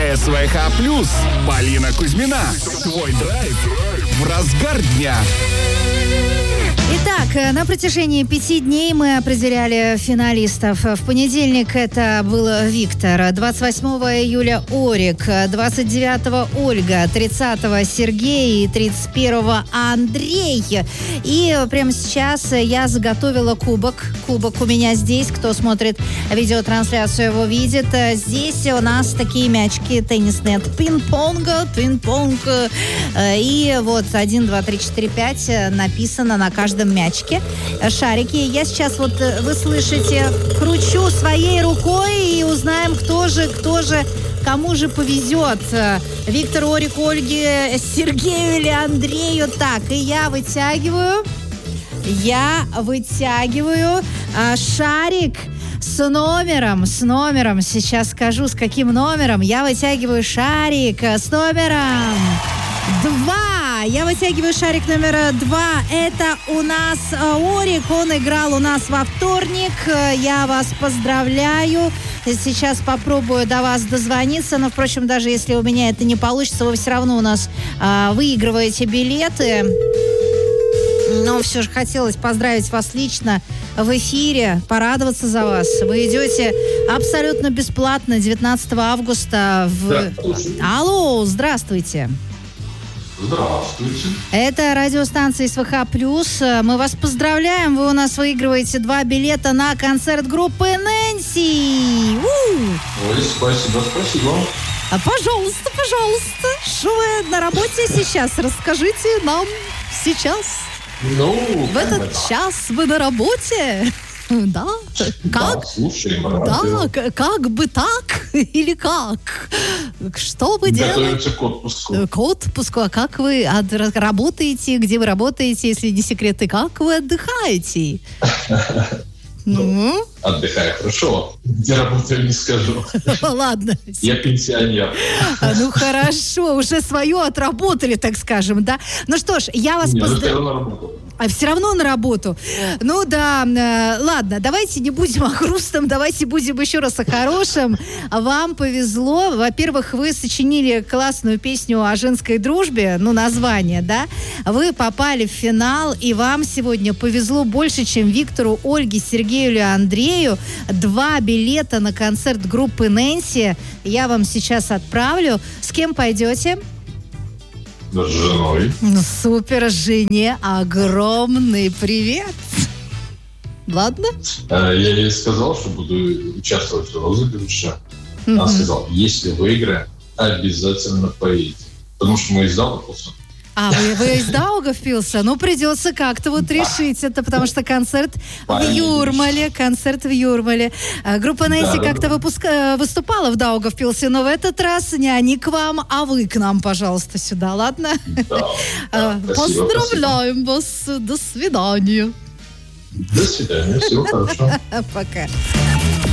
СВХ Плюс. Полина Кузьмина. Твой драйв в разгар дня. Итак, на протяжении 5 дней мы определяли финалистов. В понедельник это был Виктор, 28 июля Орик, 29 Ольга, 30 Сергей и 31 Андрей. И прямо сейчас я заготовила кубок. Кубок у меня здесь. Кто смотрит видеотрансляцию, его видит. Здесь у нас такие мячики теннисные от пинг-понга. И вот 1, 2, 3, 4, 5 написано на каждом мячике. Шарики. Я сейчас вот, вы слышите, кручу своей рукой и узнаем, кто же, кому же повезет. Виктору, Орику, Ольге, Сергею или Андрею. Так, и я вытягиваю шарик с номером. Сейчас скажу, с каким номером. Я вытягиваю шарик с номером 2. Я вытягиваю шарик номер 2. Это у нас Орик. Он играл у нас во вторник. Я вас поздравляю. Сейчас попробую до вас дозвониться. Но, впрочем, даже если у меня это не получится, вы все равно у нас выигрываете билеты. Но все же хотелось поздравить вас лично в эфире, порадоваться за вас. Вы идете абсолютно бесплатно 19 августа в... Алло, здравствуйте. Здравствуйте. Это радиостанция СВХ Плюс. Мы вас поздравляем. Вы у нас выигрываете 2 билета на концерт группы Нэнси. Ой, спасибо. Пожалуйста. Что вы на работе сейчас? Расскажите нам сейчас. В этот час вы на работе? Да? Как? Да, слушаем. Да, как бы так? Или как? Что вы делаете? Готовимся к отпуску. К отпуску. А как вы работаете? Где вы работаете, если не секрет? И как вы отдыхаете? Отдыхаю хорошо. Где работаю, не скажу. Ладно. Я пенсионер. Ну хорошо, уже свое отработали, так скажем, да? Ну что ж, я вас поздравляю. А все равно на работу. Ну да, ладно, давайте не будем о грустном, давайте будем еще раз о хорошем. Вам повезло. Во-первых, вы сочинили классную песню о женской дружбе, название, да? Вы попали в финал, и вам сегодня повезло больше, чем Виктору, Ольге, Сергею или Андрею. 2 билета на концерт группы Нэнси. Я вам сейчас отправлю. С кем пойдете? С женой. Супер, жене огромный привет. Ладно? Я ей сказал, что буду участвовать в розыгрыше. Она сказала, если выиграем, обязательно поедете. Потому что мы из Даугавпилса. А, вы из Даугавпилса? Придется как-то решить это, потому что концерт в Юрмале. Группа Нэнси как-то выступала в Даугавпилсе, но в этот раз не они к вам, а вы к нам, пожалуйста, сюда, ладно? Да, поздравляем вас. До свидания. До свидания. Всего хорошего. Пока.